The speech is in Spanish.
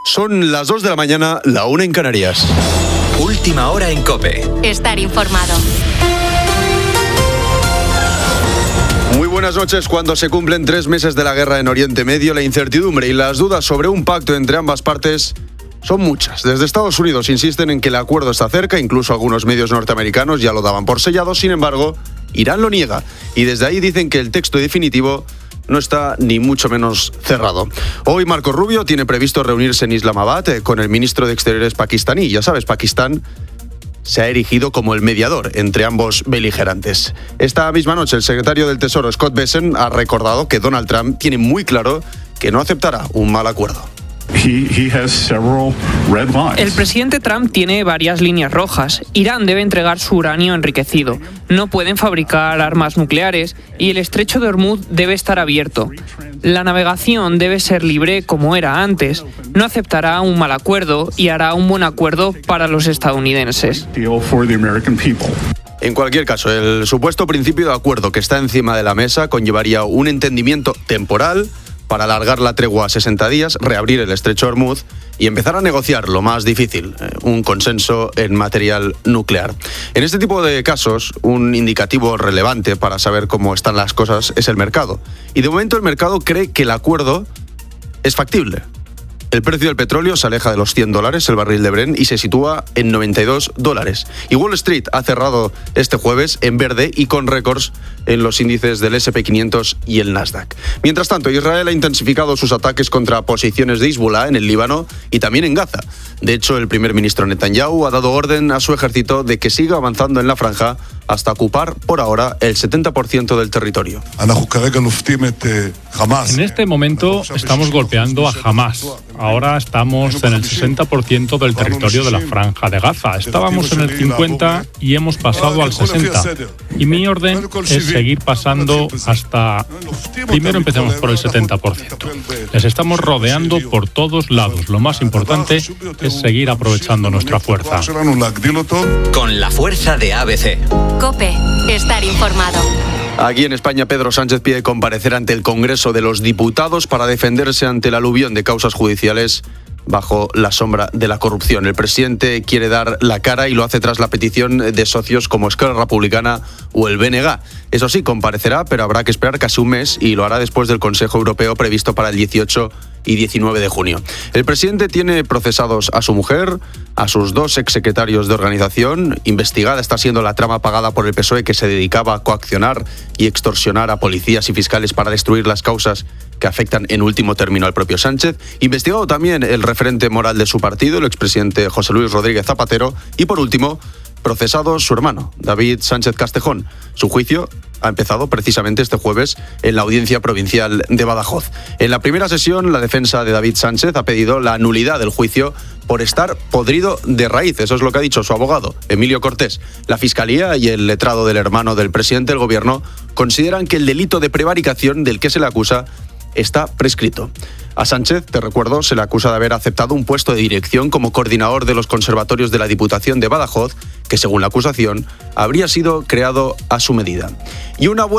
Son las 2 de la mañana, la 1 en Canarias. Última hora en COPE. Estar informado. Muy buenas noches. Cuando se cumplen 3 meses de la guerra en Oriente Medio, la incertidumbre y las dudas sobre un pacto entre ambas partes son muchas. Desde Estados Unidos insisten en que el acuerdo está cerca, incluso algunos medios norteamericanos ya lo daban por sellado. Sin embargo, Irán lo niega y desde ahí dicen que el texto definitivo no está ni mucho menos cerrado. Hoy Marco Rubio tiene previsto reunirse en Islamabad con el ministro de Exteriores pakistaní. Ya sabes, Pakistán se ha erigido como el mediador entre ambos beligerantes. Esta misma noche el secretario del Tesoro, Scott Bessent, ha recordado que Donald Trump tiene muy claro que no aceptará un mal acuerdo. El presidente Trump tiene varias líneas rojas. Irán debe entregar su uranio enriquecido. No pueden fabricar armas nucleares y el estrecho de Hormuz debe estar abierto. La navegación debe ser libre como era antes. No aceptará un mal acuerdo y hará un buen acuerdo para los estadounidenses. En cualquier caso, el supuesto principio de acuerdo que está encima de la mesa conllevaría un entendimiento temporal para alargar la tregua a 60 días, reabrir el estrecho de Hormuz y empezar a negociar lo más difícil, un consenso en material nuclear. En este tipo de casos, un indicativo relevante para saber cómo están las cosas es el mercado. Y de momento el mercado cree que el acuerdo es factible. El precio del petróleo se aleja de los $100 el barril de Brent y se sitúa en $92. Y Wall Street ha cerrado este jueves en verde y con récords en los índices del S&P 500 y el Nasdaq. Mientras tanto, Israel ha intensificado sus ataques contra posiciones de Hezbollah en el Líbano y también en Gaza. De hecho, el primer ministro Netanyahu ha dado orden a su ejército de que siga avanzando en la franja hasta ocupar, por ahora, el 70% del territorio. En este momento estamos golpeando a Hamás. Ahora estamos en el 60% del territorio de la franja de Gaza. Estábamos en el 50% y hemos pasado al 60%. Y mi orden es seguir pasando hasta... Primero empecemos por el 70%. Les estamos rodeando por todos lados. Lo más importante es seguir aprovechando nuestra fuerza. Con la fuerza de ABC. COPE. Estar informado. Aquí en España, Pedro Sánchez pide comparecer ante el Congreso de los Diputados para defenderse ante el aluvión de causas judiciales bajo la sombra de la corrupción. El presidente quiere dar la cara y lo hace tras la petición de socios como Esquerra Republicana o el BNG. Eso sí, comparecerá, pero habrá que esperar casi un mes y lo hará después del Consejo Europeo previsto para el 18 y 19 de junio. El presidente tiene procesados a su mujer, a sus 2 exsecretarios de organización. Investigada está siendo la trama pagada por el PSOE que se dedicaba a coaccionar y extorsionar a policías y fiscales para destruir las causas que afectan en último término al propio Sánchez. Investigado también el referente moral de su partido, el expresidente José Luis Rodríguez Zapatero. Y por último, procesado su hermano, David Sánchez Castejón. Su juicio ha empezado precisamente este jueves en la Audiencia Provincial de Badajoz. En la primera sesión, la defensa de David Sánchez ha pedido la nulidad del juicio por estar podrido de raíz. Eso es lo que ha dicho su abogado, Emilio Cortés. La Fiscalía y el letrado del hermano del presidente del Gobierno consideran que el delito de prevaricación del que se le acusa está prescrito. A Sánchez, te recuerdo, se le acusa de haber aceptado un puesto de dirección como coordinador de los conservatorios de la Diputación de Badajoz, que según la acusación habría sido creado a su medida. Y una